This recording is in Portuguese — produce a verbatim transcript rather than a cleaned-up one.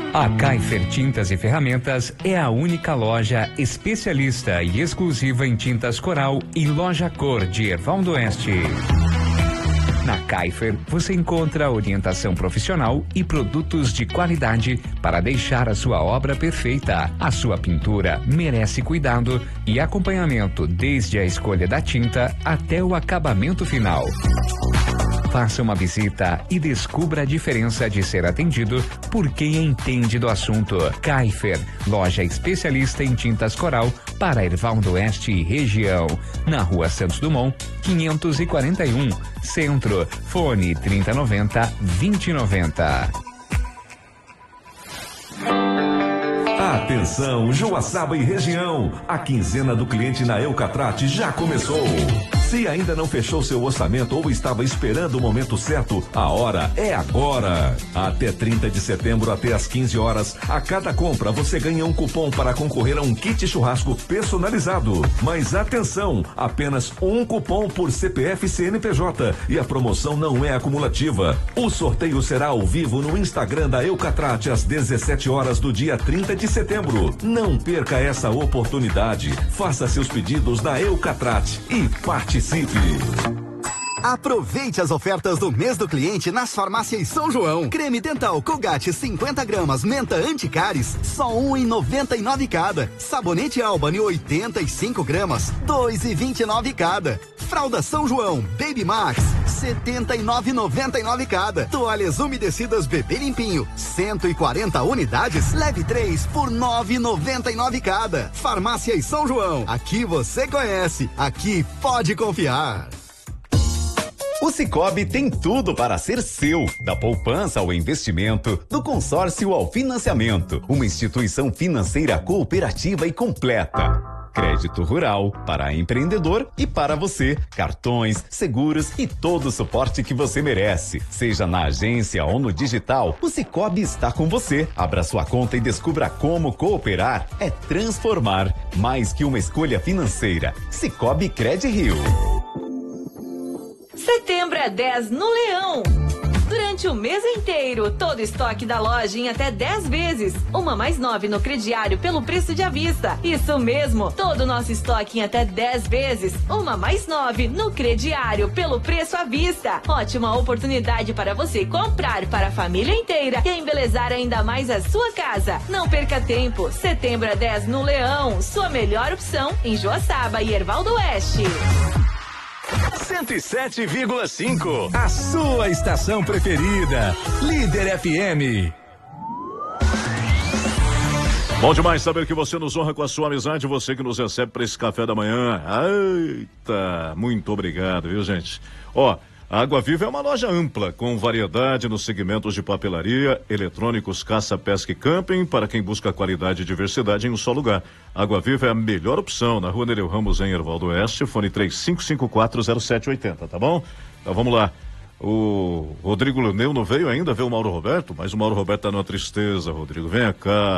A Kaifer Tintas e Ferramentas é a única loja especialista e exclusiva em tintas coral e loja cor de Erval do Oeste. Na Kaifer, você encontra orientação profissional e produtos de qualidade para deixar a sua obra perfeita. A sua pintura merece cuidado e acompanhamento desde a escolha da tinta até o acabamento final. Faça uma visita e descubra a diferença de ser atendido por quem entende do assunto. Kaifer, loja especialista em tintas coral para Erval do Oeste e região. Na Rua Santos Dumont, quinhentos e quarenta e um, Centro. Fone trinta noventa, vinte noventa. Atenção, Joaçaba e região. A quinzena do cliente na Eucatrate já começou. Se ainda não fechou seu orçamento ou estava esperando o momento certo, a hora é agora. Até trinta de setembro, até às quinze horas, a cada compra você ganha um cupom para concorrer a um kit churrasco personalizado. Mas atenção, apenas um cupom por C P F e C N P J e a promoção não é acumulativa. O sorteio será ao vivo no Instagram da Eucatrate às dezessete horas do dia trinta de setembro. Não perca essa oportunidade. Faça seus pedidos na Eucatrate e participe. Aproveite as ofertas do mês do cliente nas farmácias São João. Creme dental Colgate cinquenta gramas, menta anticáries, só um e noventa e nove cada. Sabonete Albany oitenta e cinco gramas, dois e vinte e nove cada. Fralda São João Baby Max, setenta e nove e noventa e nove cada. Toalhas umedecidas Bebê Limpinho, cento e quarenta unidades, leve três por nove e noventa e nove cada. Farmácias São João, aqui você conhece, aqui pode confiar. O Sicoob tem tudo para ser seu, da poupança ao investimento, do consórcio ao financiamento, uma instituição financeira cooperativa e completa. Crédito rural, para empreendedor e para você, cartões, seguros e todo o suporte que você merece. Seja na agência ou no digital, o Sicoob está com você. Abra sua conta e descubra como cooperar é transformar, mais que uma escolha financeira. Sicoob Cred Rio. Setembro é dez no Leão. Durante o mês inteiro, todo estoque da loja em até dez vezes. Uma mais nove no crediário pelo preço de à vista. Isso mesmo, todo o nosso estoque em até dez vezes. Uma mais nove no crediário pelo preço à vista. Ótima oportunidade para você comprar para a família inteira e embelezar ainda mais a sua casa. Não perca tempo. Setembro é dez no Leão. Sua melhor opção em Joaçaba e Erval do Oeste. cento e sete vírgula cinco, a sua estação preferida, Líder F M. Bom demais saber que você nos honra com a sua amizade, você que nos recebe para esse café da manhã. Eita, muito obrigado, viu, gente? Ó, a Água Viva é uma loja ampla, com variedade nos segmentos de papelaria, eletrônicos, caça, pesca e camping, para quem busca qualidade e diversidade em um só lugar. Água Viva é a melhor opção, na Rua Nereu Ramos, em Erval do Oeste, fone três cinco cinco quatro zero sete oito zero, tá bom? Então vamos lá. O Rodrigo Luneu não veio ainda ver o Mauro Roberto, mas o Mauro Roberto tá numa tristeza, Rodrigo. Venha cá.